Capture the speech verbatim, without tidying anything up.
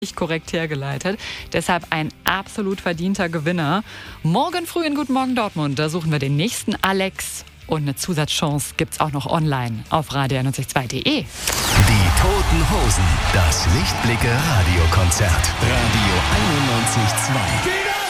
Nicht korrekt hergeleitet. Deshalb ein absolut verdienter Gewinner. Morgen früh in Guten Morgen Dortmund, da suchen wir den nächsten Alex. Und eine Zusatzchance gibt's auch noch online auf radio einundneunzig punkt de. Die Toten Hosen, das Lichtblicke Radiokonzert. Radio einundneunzig Komma zwei.